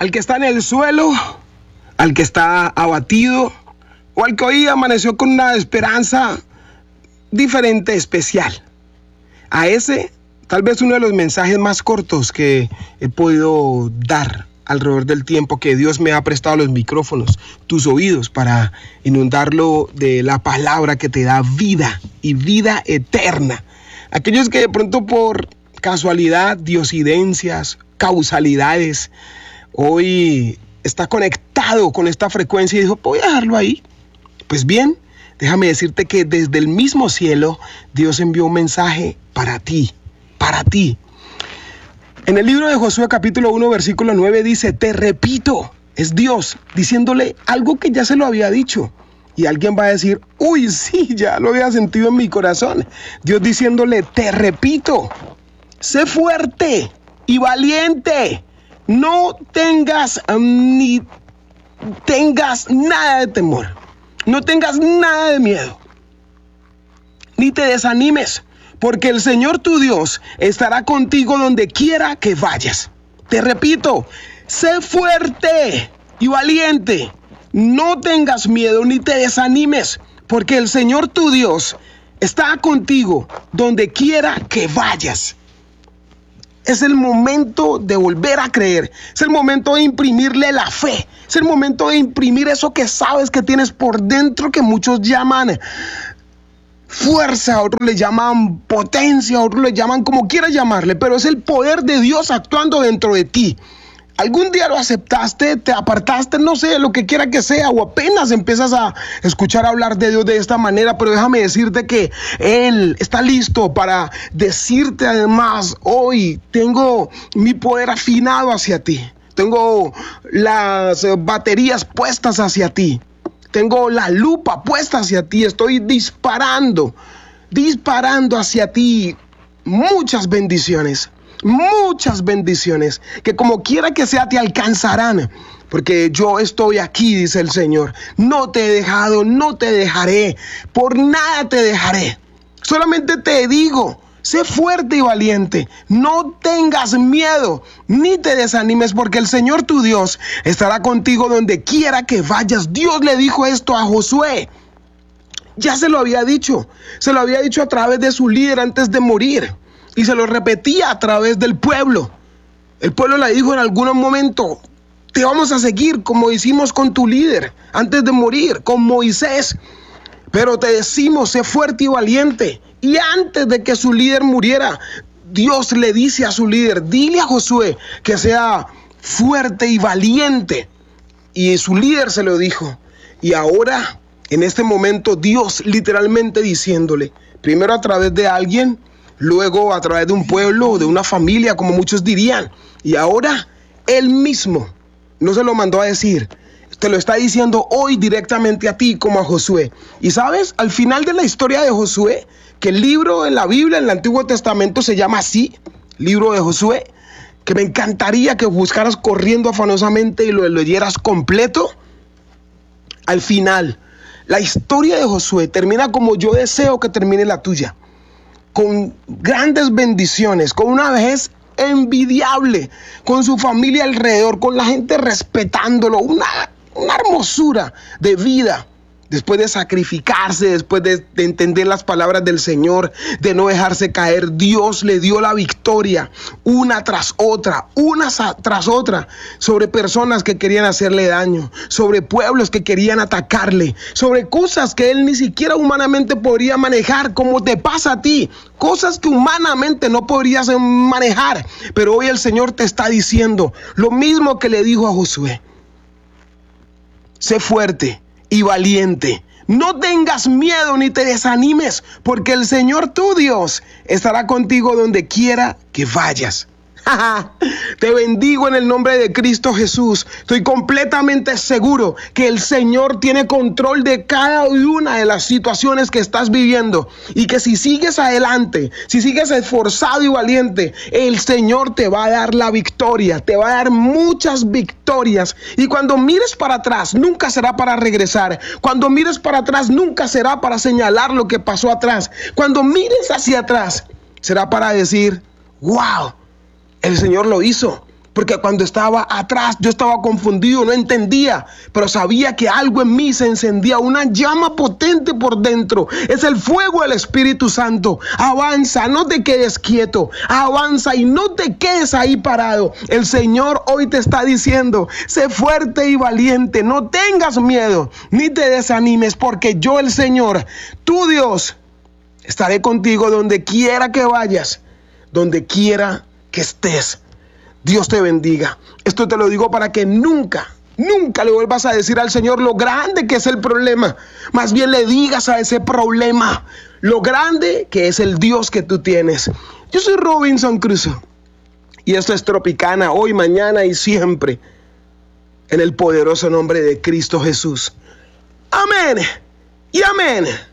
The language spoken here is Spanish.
al que está en el suelo, al que está abatido o al que hoy amaneció con una esperanza diferente, especial. A ese, tal vez uno de los mensajes más cortos que he podido dar alrededor del tiempo que Dios me ha prestado los micrófonos, tus oídos, para inundarlo de la palabra que te da vida y vida eterna. Aquellos que de pronto por casualidad, diosidencias, causalidades, hoy está conectado con esta frecuencia y dijo, voy a dejarlo ahí. Pues bien, déjame decirte que desde el mismo cielo Dios envió un mensaje para ti, para ti. En el libro de Josué capítulo 1 versículo 9 dice, te repito, es Dios diciéndole algo que ya se lo había dicho. Y alguien va a decir, uy, sí, ya lo había sentido en mi corazón. Dios diciéndole, te repito, sé fuerte y valiente. No tengas nada de temor. No tengas nada de miedo. Ni te desanimes, porque el Señor tu Dios estará contigo donde quiera que vayas. Te repito, sé fuerte y valiente. No tengas miedo ni te desanimes, porque el Señor tu Dios está contigo donde quiera que vayas. Es el momento de volver a creer. Es el momento de imprimirle la fe. Es el momento de imprimir eso que sabes que tienes por dentro, que muchos llaman fuerza, otros le llaman potencia, otros le llaman como quieras llamarle, pero es el poder de Dios actuando dentro de ti. Algún día lo aceptaste, te apartaste, no sé, lo que quiera que sea, o apenas empiezas a escuchar hablar de Dios de esta manera, pero déjame decirte que Él está listo para decirte además, hoy tengo mi poder afinado hacia ti, tengo las baterías puestas hacia ti, tengo la lupa puesta hacia ti, estoy disparando hacia ti muchas bendiciones que como quiera que sea te alcanzarán, porque yo estoy aquí, dice el Señor. No te he dejado, no te dejaré, por nada te dejaré. Solamente te digo, sé fuerte y valiente, no tengas miedo, ni te desanimes, porque el Señor tu Dios estará contigo donde quiera que vayas. Dios le dijo esto a Josué. Ya se lo había dicho a través de su líder antes de morir. Y se lo repetía a través del pueblo. El pueblo le dijo en algún momento, te vamos a seguir como hicimos con tu líder antes de morir, con Moisés. Pero te decimos, sé fuerte y valiente. Y antes de que su líder muriera, Dios le dice a su líder, dile a Josué que sea fuerte y valiente. Y su líder se lo dijo. Y ahora, en este momento, Dios literalmente diciéndole, primero a través de alguien, luego a través de un pueblo, de una familia, como muchos dirían. Y ahora Él mismo no se lo mandó a decir. Te lo está diciendo hoy directamente a ti como a Josué. Y sabes, al final de la historia de Josué, que el libro en la Biblia, en el Antiguo Testamento, se llama así, libro de Josué, que me encantaría que buscaras corriendo afanosamente y lo leyeras completo. Al final, la historia de Josué termina como yo deseo que termine la tuya. Con grandes bendiciones, con una vejez envidiable, con su familia alrededor, con la gente respetándolo, una hermosura de vida. Después de sacrificarse, después de entender las palabras del Señor, de no dejarse caer, Dios le dio la victoria una tras otra, sobre personas que querían hacerle daño, sobre pueblos que querían atacarle, sobre cosas que él ni siquiera humanamente podría manejar, como te pasa a ti, cosas que humanamente no podrías manejar. Pero hoy el Señor te está diciendo lo mismo que le dijo a Josué: sé fuerte y valiente. No tengas miedo ni te desanimes, porque el Señor tu Dios estará contigo donde quiera que vayas. Te bendigo en el nombre de Cristo Jesús. Estoy completamente seguro que el Señor tiene control de cada una de las situaciones que estás viviendo, y que si sigues adelante, si sigues esforzado y valiente, el Señor te va a dar la victoria, te va a dar muchas victorias. Y cuando mires para atrás, nunca será para regresar. Cuando mires para atrás, nunca será para señalar lo que pasó atrás. Cuando mires hacia atrás, será para decir: wow, el Señor lo hizo. Porque cuando estaba atrás yo estaba confundido, no entendía, pero sabía que algo en mí se encendía, una llama potente por dentro. Es el fuego del Espíritu Santo. Avanza, no te quedes quieto, avanza y no te quedes ahí parado. El Señor hoy te está diciendo, sé fuerte y valiente, no tengas miedo, ni te desanimes, porque yo, el Señor, tu Dios, estaré contigo donde quiera que vayas, donde quiera que estés. Dios te bendiga. Esto te lo digo para que nunca le vuelvas a decir al Señor lo grande que es el problema. Más bien le digas a ese problema lo grande que es el Dios que tú tienes. Yo soy Robinson Crusoe y esto es Tropicana, hoy, mañana y siempre, en el poderoso nombre de Cristo Jesús. Amén y amén.